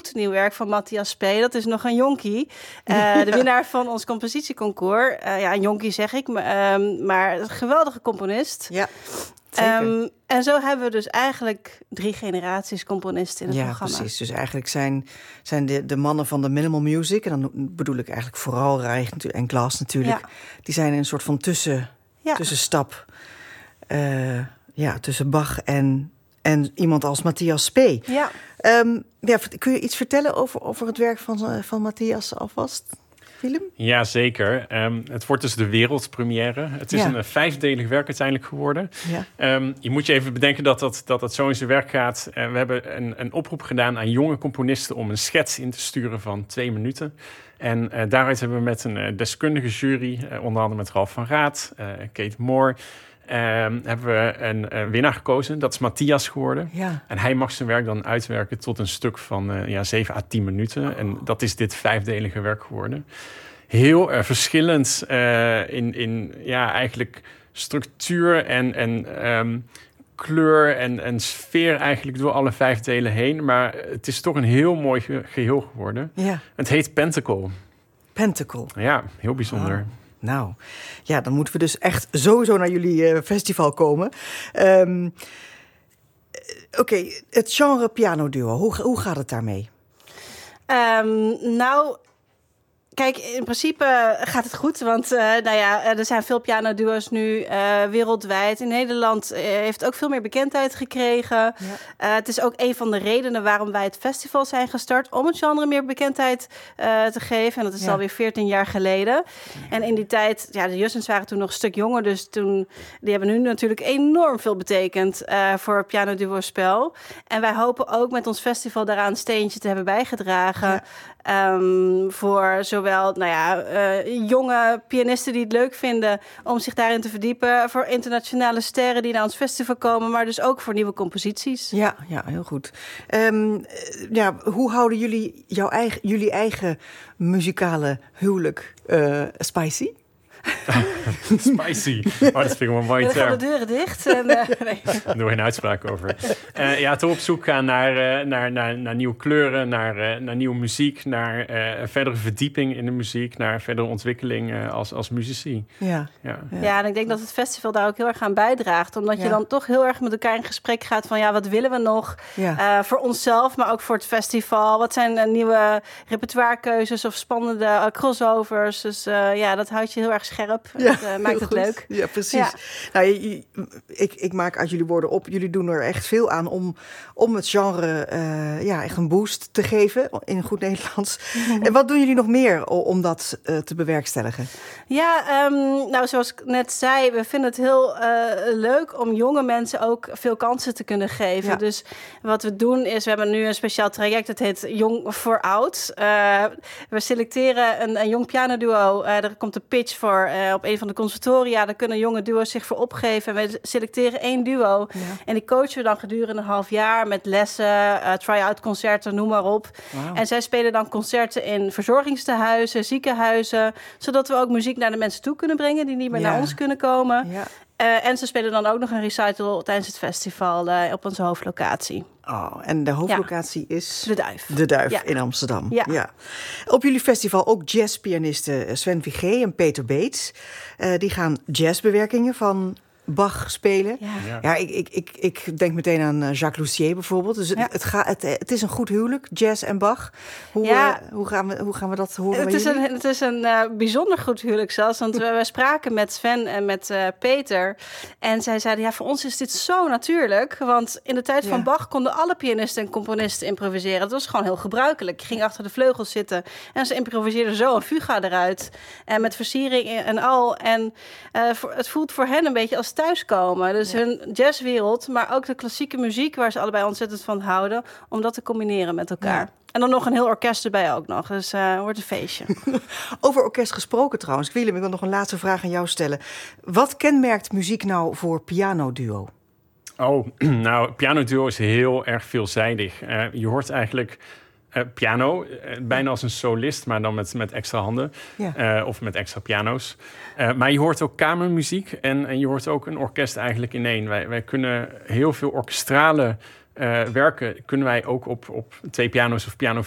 gloednieuw werk van Matthias P. Dat is nog een jonkie. De winnaar van ons compositieconcours. Een jonkie zeg ik, maar een geweldige componist. Ja, zeker. En zo hebben we dus eigenlijk 3 generaties componisten in het programma. Ja, precies. Dus eigenlijk zijn de mannen van de minimal music... en dan bedoel ik eigenlijk vooral Reich en Glass natuurlijk... die zijn een soort van tussenstap... tussen Bach en iemand als Matthias P. Ja. Kun je iets vertellen over het werk van Matthias alvast, Willem? Ja, zeker. Het wordt dus de wereldpremière. Het is een 5-delig werk uiteindelijk geworden. Ja. Je moet je even bedenken dat het zo in zijn werk gaat. We hebben een oproep gedaan aan jonge componisten... om een schets in te sturen van 2 minuten... En daaruit hebben we met een deskundige jury... onder andere met Ralf van Raat, Kate Moore... hebben we een winnaar gekozen. Dat is Matthias geworden. Ja. En hij mag zijn werk dan uitwerken tot een stuk van 7 à 10 minuten. Oh. En dat is dit 5-delige werk geworden. Heel verschillend in eigenlijk structuur en kleur en sfeer eigenlijk door alle 5 delen heen. Maar het is toch een heel mooi geheel geworden. Ja. Het heet Pentacle. Pentacle. Ja, heel bijzonder. Oh. Nou, ja, dan moeten we dus echt sowieso naar jullie festival komen. Oké, het genre pianoduo, hoe gaat het daarmee? Kijk, in principe gaat het goed, want er zijn veel pianoduo's nu wereldwijd. In Nederland heeft ook veel meer bekendheid gekregen. Ja. Het is ook een van de redenen waarom wij het festival zijn gestart... om het genre meer bekendheid te geven. En dat is alweer 14 jaar geleden. Ja. En in die tijd, de Jussens waren toen nog een stuk jonger... dus die hebben nu natuurlijk enorm veel betekend voor het pianoduo-spel. En wij hopen ook met ons festival daaraan een steentje te hebben bijgedragen... Ja. Voor zowel jonge pianisten die het leuk vinden om zich daarin te verdiepen, voor internationale sterren die naar ons festival komen, maar dus ook voor nieuwe composities. Ja, heel goed. Hoe houden jullie jullie eigen muzikale huwelijk spicy? Spicy. Oh, dat vind ik wel een mooie term. Dan gaan de deuren dicht. Daar doen we geen uitspraak over. Toch op zoek gaan naar nieuwe kleuren, naar nieuwe muziek, naar verdere verdieping in de muziek, naar verdere ontwikkeling als muzici. Ja, en ik denk dat het festival daar ook heel erg aan bijdraagt. Omdat je dan toch heel erg met elkaar in gesprek gaat van wat willen we nog voor onszelf, maar ook voor het festival. Wat zijn nieuwe repertoirekeuzes of spannende crossovers. Dus dat houdt je heel erg scherp. Het maakt het leuk. Ja, precies. Ja. Nou, ik maak uit jullie woorden op. Jullie doen er echt veel aan om het genre echt een boost te geven. In goed Nederlands. En wat doen jullie nog meer om dat te bewerkstelligen? Zoals ik net zei, we vinden het heel leuk om jonge mensen ook veel kansen te kunnen geven. Ja. Dus wat we doen is, we hebben nu een speciaal traject. Dat heet Jong voor Oud. We selecteren een jong pianoduo. Er komt een pitch voor op een van de conservatoria. Daar kunnen jonge duo's zich voor opgeven. En we selecteren 1 duo. Ja. En die coachen we dan gedurende een half jaar met lessen, try-out concerten, noem maar op. Wow. En zij spelen dan concerten in verzorgingstehuizen, ziekenhuizen, zodat we ook muziek naar de mensen toe kunnen brengen die niet meer naar ons kunnen komen. Ja. En ze spelen dan ook nog een recital tijdens het festival op onze hoofdlocatie. Oh, en de hoofdlocatie is? De Duif in Amsterdam. Ja. Op jullie festival ook jazzpianisten Sven Vigé en Peter Beets. Die gaan jazzbewerkingen van Bach spelen. Ja, ik denk meteen aan Jacques Lussier bijvoorbeeld. Dus het is een goed huwelijk, jazz en Bach. Hoe gaan we dat horen? Het is een bijzonder goed huwelijk zelfs. Want we spraken met Sven en met Peter. En zij zeiden, voor ons is dit zo natuurlijk. Want in de tijd van Bach konden alle pianisten en componisten improviseren. Dat was gewoon heel gebruikelijk. Je ging achter de vleugels zitten en ze improviseerden zo een fuga eruit. En met versiering en al. En het voelt voor hen een beetje als thuiskomen. Dus hun jazzwereld, maar ook de klassieke muziek, waar ze allebei ontzettend van houden, om dat te combineren met elkaar. Ja. En dan nog een heel orkest erbij ook nog. Dus wordt een feestje. Over orkest gesproken trouwens. Willem, ik wil nog een laatste vraag aan jou stellen. Wat kenmerkt muziek nou voor pianoduo? Pianoduo is heel erg veelzijdig. Je hoort eigenlijk piano, bijna als een solist, maar dan met extra handen. Ja. Of met extra piano's. Maar je hoort ook kamermuziek en je hoort ook een orkest eigenlijk in één. Wij kunnen heel veel orkestrale werken kunnen wij ook op 2 piano's of piano